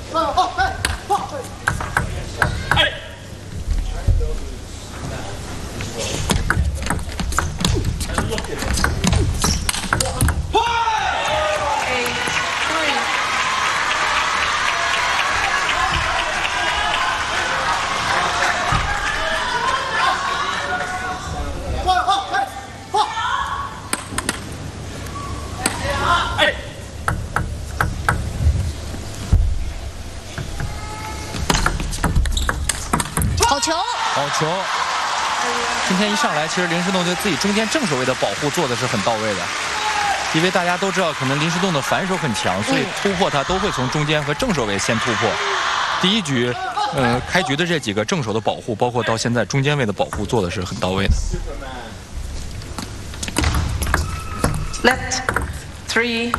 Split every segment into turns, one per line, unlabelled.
好球！今天一上来，其实林诗栋对自己中间正手位的保护做的是很到位的，因为大家都知道，可能林诗栋的反手很强，所以突破他都会从中间和正手位先突破。第一局，开局的这几个正手的保护，包括到现在中间位的保护做的是很到位的。
Left 3-9。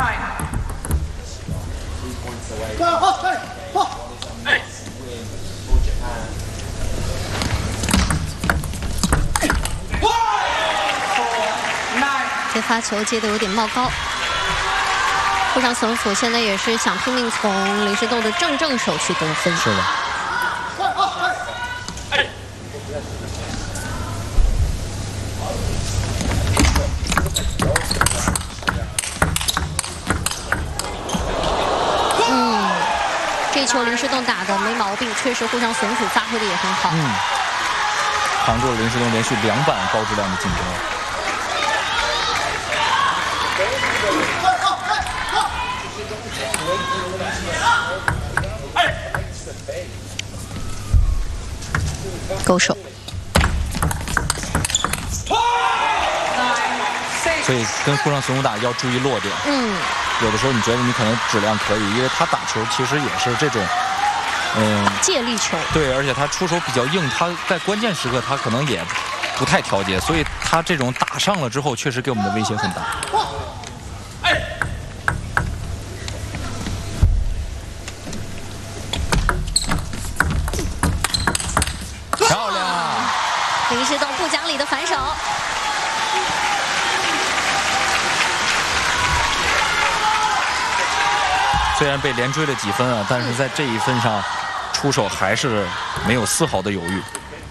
这发球接的有点冒高，沪上隼辅现在也是想拼命从林诗栋的正手去得分。
是的。
这球林诗栋打的没毛病，确实沪上隼辅发挥的也很好。
扛住了林诗栋连续2板高质量的进攻。
勾手。
所以跟沪上隼辅打要注意落点。有的时候你觉得你可能质量可以，因为他打球其实也是这种，
借力球。
对，而且他出手比较硬，他在关键时刻他可能也不太调节，所以他这种打上了之后，确实给我们的威胁很大。漂亮！
林诗栋不讲理的反手。
虽然被连追了几分啊，但是在这一分上，出手还是没有丝毫的犹豫。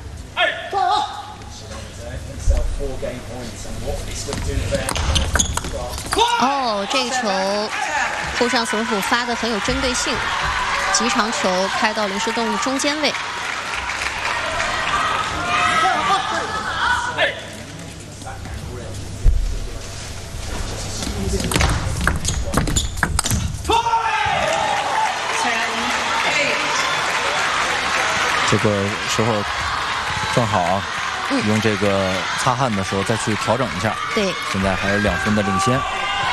哦，这个球沪上隼辅发的很有针对性，极长球开到林诗栋的中间位。
这个时候正好用这个擦汗的时候再去调整一下。
对，
现在还有2分的领先。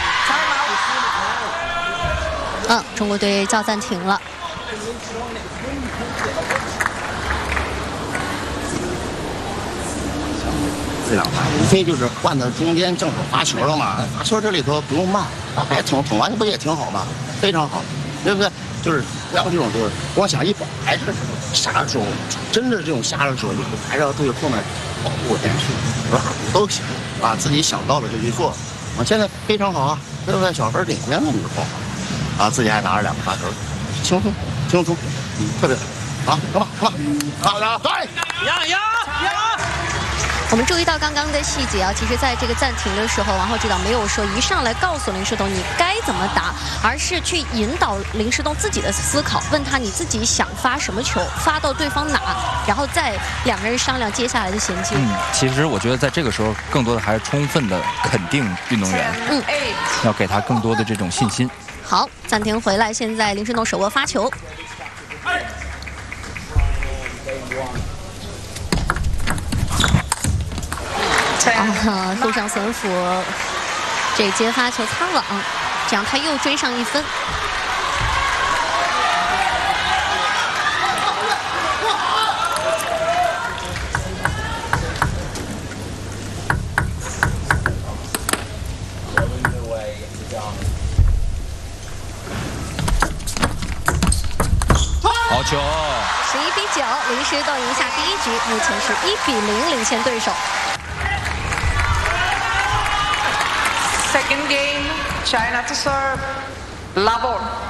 中国队叫暂停了。
这两盘无非就是换到中间正手发球了嘛，发球这里头不用慢，捅完不也挺好吗？非常好，对不对？就是像这种就是光想一保，还是杀手，真的这种下的时候，还是要对后面保护连续，是吧？都行，把自己想到了就去做。我现在非常好啊，对不对？小分领先了之后，自己还拿着2个发球，轻松，特别好，好吧，对，
呀！
我们注意到刚刚的细节啊，其实在这个暂停的时候，王浩指导没有说一上来告诉林诗栋你该怎么打，而是去引导林诗栋自己的思考，问他你自己想发什么球，发到对方哪，然后再2个人商量接下来的衔接。
其实我觉得在这个时候，更多的还是充分的肯定运动员，要给他更多的这种信心。
好，暂停回来，现在林诗栋手握发球。沪上隼辅这接发球擦网，这样他又追上1分。
好球
！11比9，林诗栋赢下第1局，目前是1比0领先对手。
Second game, China to serve, Labor.